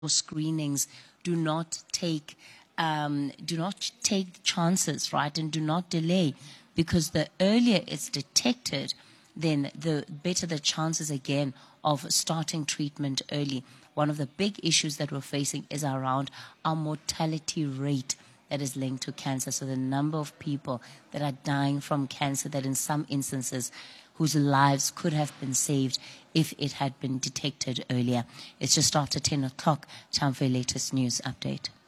screenings, do not take chances, right, and do not delay, because the earlier it's detected, then the better the chances again of starting treatment early. One of the big issues that we're facing is around our mortality rate that is linked to cancer. So the number of people that are dying from cancer, that in some instances whose lives could have been saved if it had been detected earlier. It's just after 10 o'clock. Time for your latest news update.